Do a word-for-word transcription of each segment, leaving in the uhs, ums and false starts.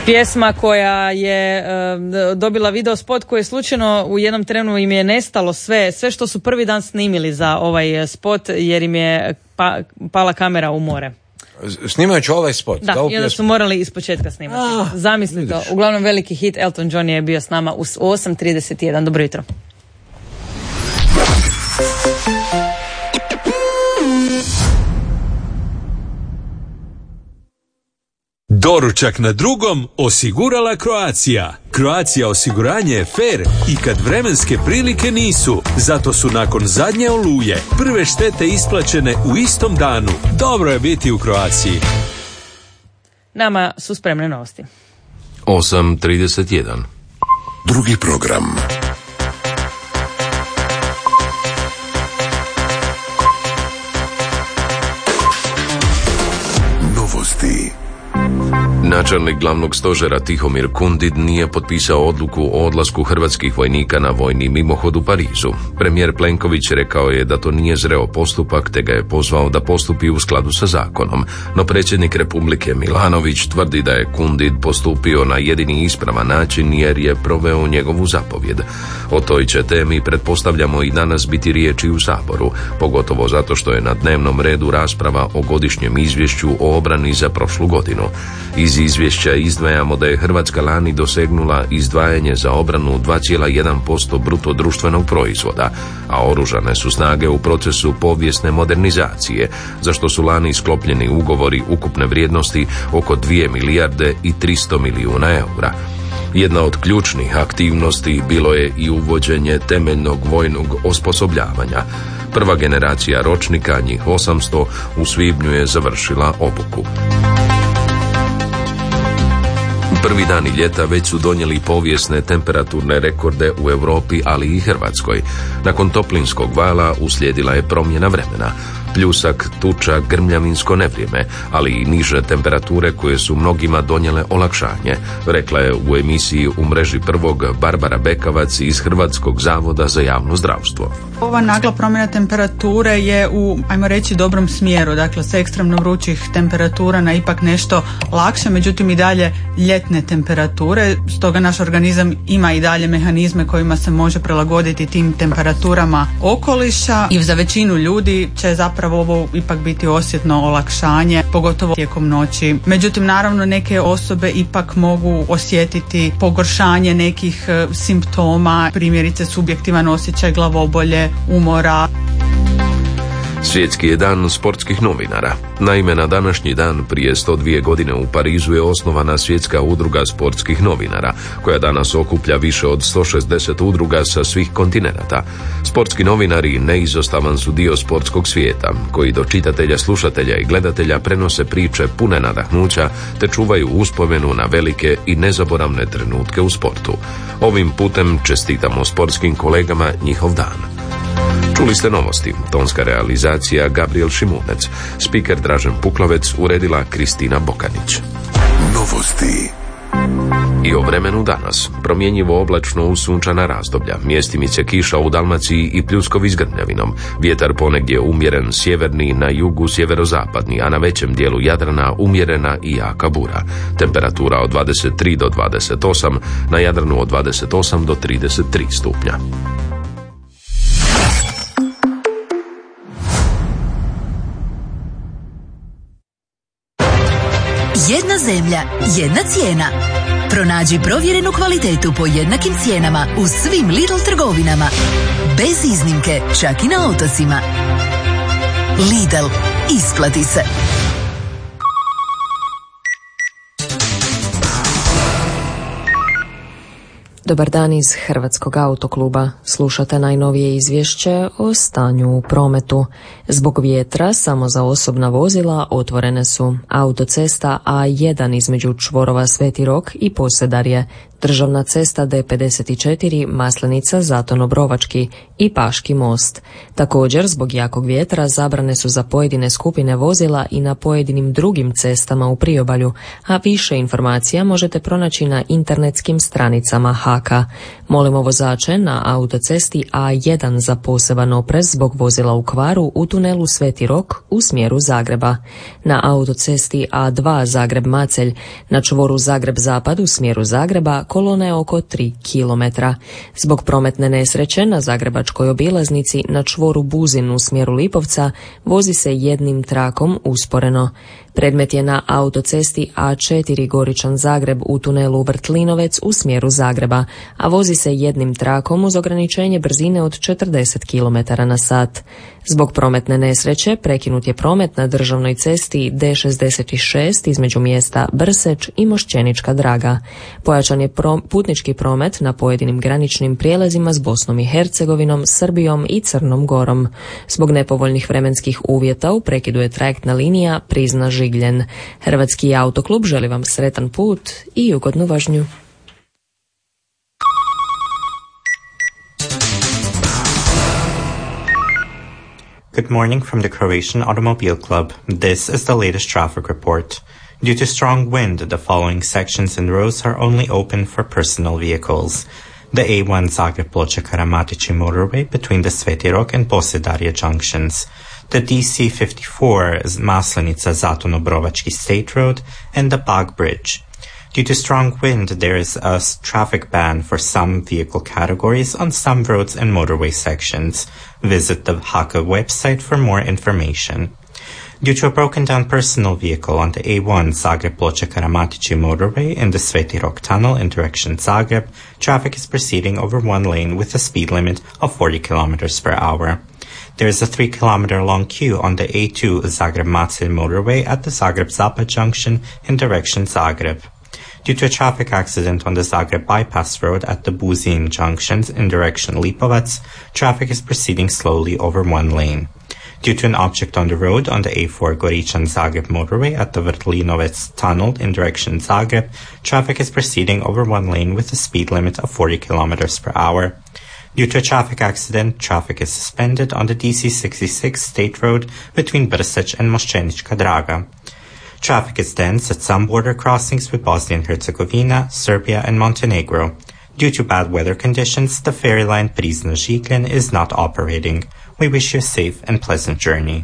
Pjesma koja je uh, dobila video spot koji je slučajno u jednom trenu im je nestalo sve, sve što su prvi dan snimili za ovaj spot jer im je pa, pala kamera u more. Snimajući ovaj spot? Da, i onda su morali iz početka snimati. Ah, Zamislite to. Uglavnom veliki hit. Elton John je bio s nama u osam trideset jedan. Dobro jutro. Doručak na drugom osigurala Croatia. Croatia osiguranje je fair i kad vremenske prilike nisu. Zato su nakon zadnje oluje prve štete isplaćene u istom danu. Dobro je biti u Croaciji. Nama su spremne novosti. osam trideset jedan. Drugi program. Novosti. Načelnik glavnog stožera Tihomir Kundid nije potpisao odluku o odlasku hrvatskih vojnika na vojni mimohod u Parizu. Premijer Plenković rekao je da to nije zreo postupak, te ga je pozvao da postupi u skladu sa zakonom. No predsjednik Republike Milanović tvrdi da je Kundid postupio na jedini ispravan način jer je proveo njegovu zapovjed. O toj će temi pretpostavljamo i danas biti riječi u Saboru, pogotovo zato što je na dnevnom redu rasprava o godišnjem izvješću o obrani za prošlu godinu. Iz izvješća izdvajamo da je Hrvatska lani dosegnula izdvajanje za obranu dva zarez jedan posto bruto društvenog proizvoda, a oružane su snage u procesu povijesne modernizacije, za što su lani sklopljeni ugovori ukupne vrijednosti oko dvije milijarde i tristo milijuna eura. Jedna od ključnih aktivnosti bilo je i uvođenje temeljnog vojnog osposobljavanja. Prva generacija ročnika, njih osamsto, u svibnju je završila obuku. Prvi dani ljeta već su donijeli povijesne temperaturne rekorde u Europi, ali i Hrvatskoj. Nakon toplinskog vala uslijedila je promjena vremena. Pljusak, tuča, grmljavinsko nevrijeme, ali i niže temperature koje su mnogima donijele olakšanje, rekla je u emisiji U mreži prvog Barbara Bekavac iz Hrvatskog zavoda za javno zdravstvo. Ova nagla promjena temperature je u, ajmo reći, dobrom smjeru. Dakle, s ekstremno vrućih temperatura na ipak nešto lakše, međutim i dalje ljetne temperature. Stoga naš organizam ima i dalje mehanizme kojima se može prilagoditi tim temperaturama okoliša i za većinu ljudi će zapravo ovo ipak biti osjetno olakšanje, pogotovo tijekom noći. Međutim, naravno, neke osobe ipak mogu osjetiti pogoršanje nekih simptoma, primjerice subjektivan osjećaj glavobolje, umora. Svjetski je dan sportskih novinara. Naime, na današnji dan prije sto dvije godine u Parizu je osnovana Svjetska udruga sportskih novinara, koja danas okuplja više od sto šezdeset udruga sa svih kontinenata. Sportski novinari neizostavan su dio sportskog svijeta, koji do čitatelja, slušatelja i gledatelja prenose priče pune nadahnuća, te čuvaju uspomenu na velike i nezaboravne trenutke u sportu. Ovim putem čestitamo sportskim kolegama njihov dan. Čuli ste novosti, tonska realizacija Gabriel Šimunec, spiker Dražen Puklovec, uredila Kristina Bokanić. Novosti. I o vremenu danas. Promjenjivo oblačno uz sunčana razdoblja, mjestimice kiša u Dalmaciji i pljuskovi s grmljavinom. Vjetar ponegdje umjeren sjeverni, na jugu sjeverozapadni, a na većem dijelu Jadrana umjerena i jaka bura. Temperatura od dvadeset tri do dvadeset osam, na Jadranu od dvadeset osam do trideset tri stupnja. Jedna zemlja, jedna cijena. Pronađi provjerenu kvalitetu po jednakim cijenama u svim Lidl trgovinama. Bez iznimke, čak i na otocima. Lidl, isplati se. Dobar dan iz Hrvatskog autokluba. Slušate najnovije izvješće o stanju u prometu. Zbog vjetra samo za osobna vozila otvorene su autocesta A jedan između čvorova Sveti Rok i Posedarje, državna cesta D pedeset četiri Maslenica Zaton Obrovački i Paški most. Također, zbog jakog vjetra zabrane su za pojedine skupine vozila i na pojedinim drugim cestama u priobalju, a više informacija možete pronaći na internetskim stranicama H A K-a. Molimo vozače na autocesti A jedan za poseban oprez zbog vozila u kvaru u tunelu Sveti Rok u smjeru Zagreba. Na autocesti A dva Zagreb-Macelj na čvoru Zagreb-Zapad u smjeru Zagreba kolona je oko tri kilometra. Zbog prometne nesreće na zagrebačkoj obilaznici na čvoru Buzin u smjeru Lipovca vozi se jednim trakom usporeno. Predmet je na autocesti A četiri Goričan-Zagreb u tunelu Vrtlinovec u smjeru Zagreba, a vozi se jednim trakom uz ograničenje brzine od četrdeset kilometara na sat. Zbog prometne nesreće prekinut je promet na državnoj cesti D šezdeset šest između mjesta Brseć i Mošćenička Draga. Pojačan je pro- putnički promet na pojedinim graničnim prijelazima s Bosnom i Hercegovinom, Srbijom i Crnom Gorom. Zbog nepovoljnih vremenskih uvjeta u prekidu je trajektna linija Prizna-Žigljen. Hrvatski autoklub želi vam sretan put i ugodnu vožnju. Good morning from the Croatian Automobile Club. This is the latest traffic report. Due to strong wind, the following sections and roads are only open for personal vehicles. The A one Zagreb-Ploče-Karamatići motorway between the Sveti Rok and Posedarje junctions. The D C fifty-four Maslenica-Zaton Obrovački State Road and the Pag Bridge. Due to strong wind, there is a traffic ban for some vehicle categories on some roads and motorway sections. Visit the H A K website for more information. Due to a broken down personal vehicle on the A one Zagreb-Ploče-Karamatići motorway in the Sveti Rok tunnel in direction Zagreb, traffic is proceeding over one lane with a speed limit of forty kilometers per hour. There is a three kilometer long queue on the A two Zagreb-Macelj motorway at the Zagreb-Zapad junction in direction Zagreb. Due to a traffic accident on the Zagreb bypass road at the Buzin junctions in direction Lipovac, traffic is proceeding slowly over one lane. Due to an object on the road on the A four Goričan-Zagreb motorway at the Vrtlinovec tunnel in direction Zagreb, traffic is proceeding over one lane with a speed limit of forty kilometers per hour. Due to a traffic accident, traffic is suspended on the D C sixty-six state road between Brseć and Mošćenička Draga. Traffic is dense at some border crossings with Bosnia and Herzegovina, Serbia and Montenegro. Due to bad weather conditions, the ferry line Prizna-Žigljen is not operating. We wish you a safe and pleasant journey.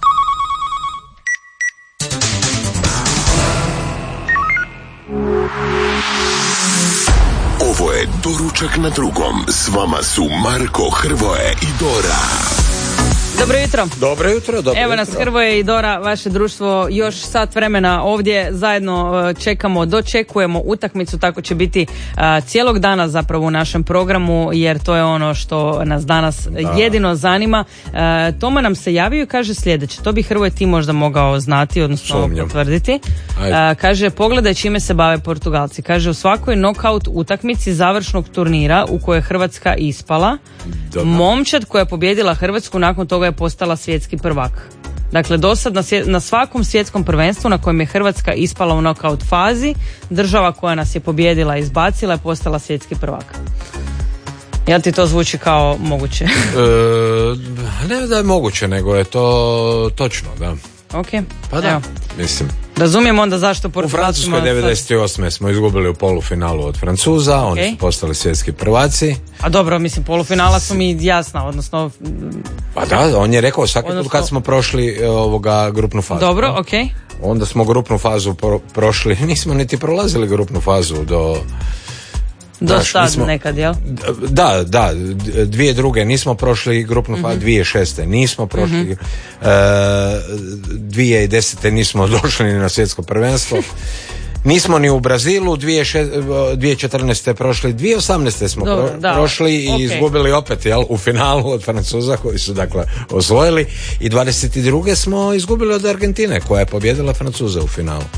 Ovo je Doručak na drugom. S vama su Marko, Hrvoje i Dora. Dobro jutro. Dobro jutro, dobro Evo nas jutro. Hrvoje i Dora, vaše društvo još sat vremena ovdje zajedno čekamo, dočekujemo utakmicu, tako će biti uh, cijelog dana zapravo u našem programu, jer to je ono što nas danas da. jedino zanima. Uh, Toma nam se javio i kaže sljedeće, to bi Hrvoje ti možda mogao znati, odnosno Sumnjam. potvrditi. Uh, kaže, pogledaj čime se bave Portugalci. Kaže, u svakoj knockout utakmici završnog turnira u kojoj je Hrvatska ispala, Dobar. momčad koja je pobijedila Hrvatsku nakon toga je postala svjetski prvak. Dakle, do sad na, svje, na svakom svjetskom prvenstvu na kojem je Hrvatska ispala u knockout fazi, država koja nas je pobijedila i izbacila je postala svjetski prvak. Jel ti to zvuči kao moguće? e, ne da je moguće, nego je to točno, da. Ok, pa da, evo. Mislim. Razumijem onda zašto U Portugalcima... Francuskoj devedeset osme smo izgubili u polufinalu od Francuza, okay. Oni su postali svjetski prvaci. A dobro, mislim, polufinala su mi jasna, odnosno... Pa da, on je rekao svaki odnosno... put kad smo prošli ovoga grupnu fazu. Dobro, no? ok. Onda smo grupnu fazu pro- prošli, nismo niti prolazili grupnu fazu do... Do Znaš, sad nismo, nekad, jel? Da, da, dvije druge nismo prošli grupnu fazu, mm-hmm. dvije šeste nismo prošli, mm-hmm. e, dvije desete nismo došli ni na svjetsko prvenstvo, nismo ni u Brazilu, dvije četrnaeste prošli, dvije osamnaeste smo Dobre, pro, da, prošli i okay. izgubili opet, jel, u finalu od Francuza koji su dakle osvojili, i dvadeset druge smo izgubili od Argentine koja je pobjedila Francuza u finalu.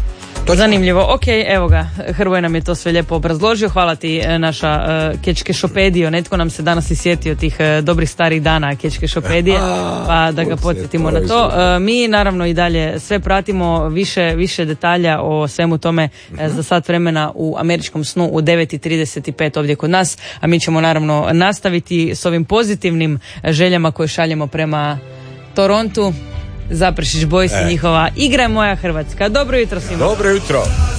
Zanimljivo. Ok, evo ga, Hrvoje nam je to sve lijepo obrazložio. Hvala ti, naša uh, Kečkešopedio. Netko nam se danas i sjetio tih uh, dobrih starih dana Kečkešopedije, pa da ga podsjetimo na to. Uh, mi naravno i dalje sve pratimo, više, više detalja o svemu tome uh, za sat vremena u Američkom snu u devet i trideset pet ovdje kod nas, a mi ćemo naravno nastaviti s ovim pozitivnim željama koje šaljemo prema Torontu. Zaprešić Boys i njihova Igra je moja Hrvatska. Dobro jutro svima. Dobro jutro.